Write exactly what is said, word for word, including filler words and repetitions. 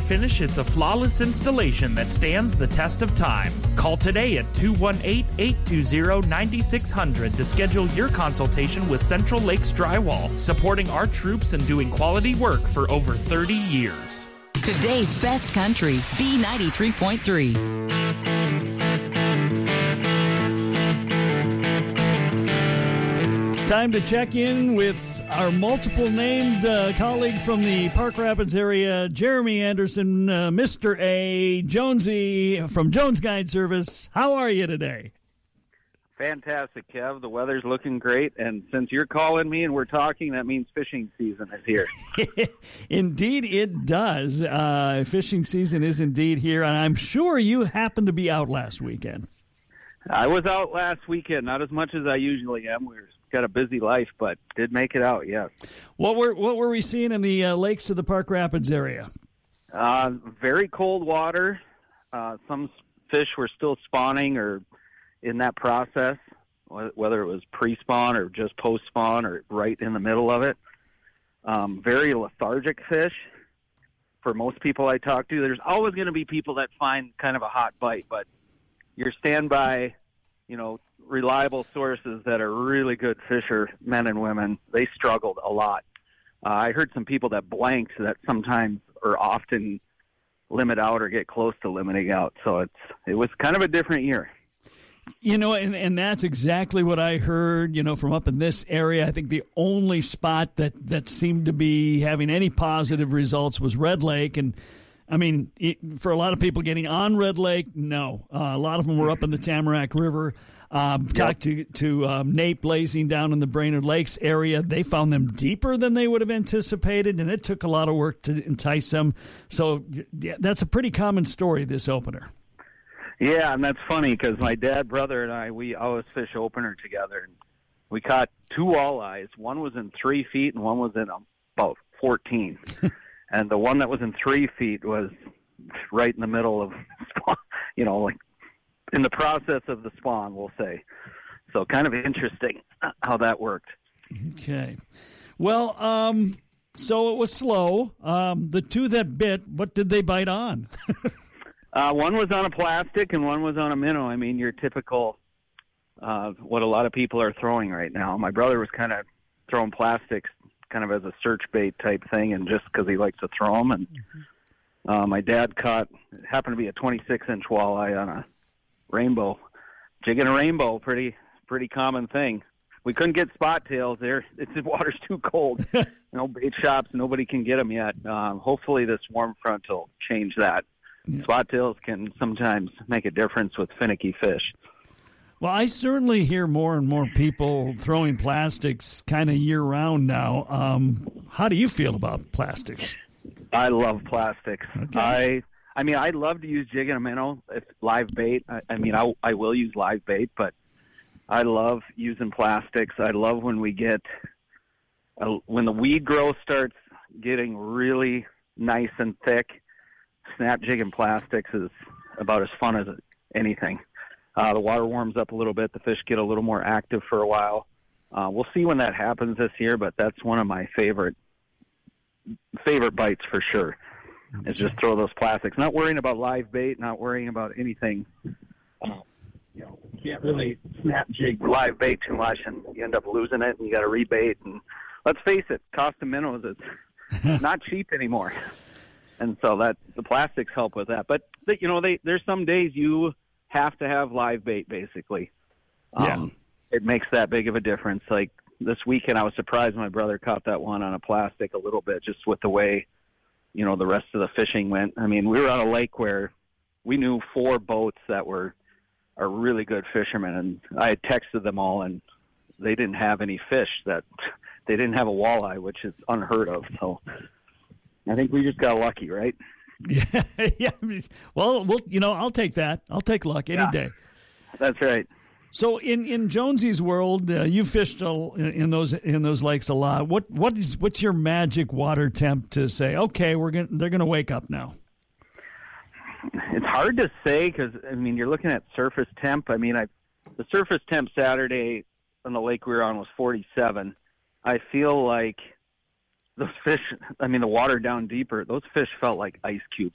finish, it's a flawless installation that stands the test of time. Call today at two one eight, eight two zero, nine six zero zero to schedule your consultation with Central Lakes Drywall, supporting our troops and doing quality work for over thirty years. Today's best country, B ninety-three point three. Time to check in with our multiple named uh, colleague from the Park Rapids area, Jeremy Anderson, uh, Mister A, Jonesy from Jones Guide Service. How are you today? Fantastic, Kev. The weather's looking great, and since you're calling me and we're talking, that means fishing season is here. Indeed, it does. Uh, fishing season is indeed here, and I'm sure you happened to be out last weekend. I was out last weekend, not as much as I usually am. We've got a busy life, but did make it out, yes. What were what were we seeing in the uh, lakes of the Park Rapids area? Uh, very cold water. Uh, some fish were still spawning or in that process, whether it was pre-spawn or just post-spawn or right in the middle of it. Um, very lethargic fish. For most people I talk to, there's always going to be people that find kind of a hot bite, but your standby, you know, reliable sources that are really good fisher, men and women, they struggled a lot. Uh, I heard some people that blanked that sometimes or often limit out or get close to limiting out. So it's it was kind of a different year. You know, and, and that's exactly what I heard, you know, from up in this area. I think the only spot that, that seemed to be having any positive results was Red Lake. And, I mean, it, for a lot of people getting on Red Lake, no. Uh, a lot of them were up in the Tamarack River. Um, talked to, to um, Nate Blazing down in the Brainerd Lakes area. They found them deeper than they would have anticipated, and it took a lot of work to entice them. So yeah, that's a pretty common story, this opener. Yeah, and that's funny because my dad, brother, and I, we always fish opener together. And we caught two walleyes. One was in three feet and one was in about fourteen. And the one that was in three feet was right in the middle of, you know, like in the process of the spawn, we'll say. So kind of interesting how that worked. Okay. Well, um, so it was slow. Um, the two that bit, what did they bite on? Uh, one was on a plastic and one was on a minnow. I mean, your typical, uh, what a lot of people are throwing right now. My brother was kind of throwing plastics kind of as a search bait type thing, and just because he likes to throw them. And mm-hmm. uh, my dad caught, it happened to be a twenty-six inch walleye on a rainbow. Jigging a rainbow, pretty pretty common thing. We couldn't get spot tails there. It's, the water's too cold. No bait shops, nobody can get them yet. Um, hopefully this warm front will change that. Yeah. Spot tails can sometimes make a difference with finicky fish. Well, I certainly hear more and more people throwing plastics kind of year-round now. Um, how do you feel about plastics? I love plastics. Okay. I I mean, I'd love to use jig and a minnow, if live bait. I, I mean, I, I will use live bait, but I love using plastics. I love when we get, uh, when the weed growth starts getting really nice and thick. Snap jigging plastics is about as fun as anything. Uh, the water warms up a little bit. The fish get a little more active for a while. Uh, we'll see when that happens this year, but that's one of my favorite favorite bites for sure. Okay. Is just throw those plastics. Not worrying about live bait, not worrying about anything. Uh, you know, you can't really snap jig live bait too much, and you end up losing it, and you got to rebait. And let's face it, cost of minnows is not cheap anymore. And so that the plastics help with that. But, you know, they, there's some days you have to have live bait, basically. Um, yeah. It makes that big of a difference. Like this weekend, I was surprised my brother caught that one on a plastic a little bit, just with the way, you know, the rest of the fishing went. I mean, we were on a lake where we knew four boats that were are really good fishermen, and I had texted them all, and they didn't have any fish. That they didn't have a walleye, which is unheard of. So I think we just got lucky, right? Yeah, yeah. Well, well, you know, I'll take that. I'll take luck any yeah, day. That's right. So, in, in Jonesy's world, uh, you fished in those in those lakes a lot. What what is what's your magic water temp to say? Okay, we're going they're going to wake up now. It's hard to say because I mean you're looking at surface temp. I mean, I the surface temp Saturday on the lake we were on was forty-seven. I feel like those fish, I mean, the water down deeper, those fish felt like ice cubes